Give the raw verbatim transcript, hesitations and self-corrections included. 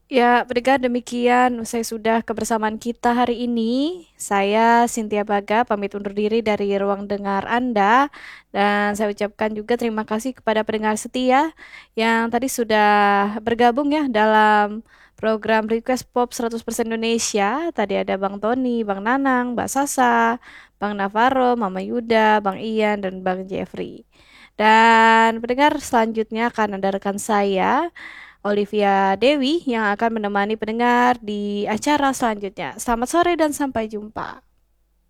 Ya, pendengar demikian usai sudah kebersamaan kita hari ini. Saya Cynthia Baga pamit undur diri dari ruang dengar Anda dan saya ucapkan juga terima kasih kepada pendengar setia yang tadi sudah bergabung ya dalam program Request Pop seratus persen Indonesia. Tadi ada Bang Tony, Bang Nanang, Mbak Sasa, Bang Navarro, Mama Yuda, Bang Ian, dan Bang Jeffrey. Dan pendengar selanjutnya akan ada rekan saya Olivia Dewi yang akan menemani pendengar di acara selanjutnya. Selamat sore dan sampai jumpa.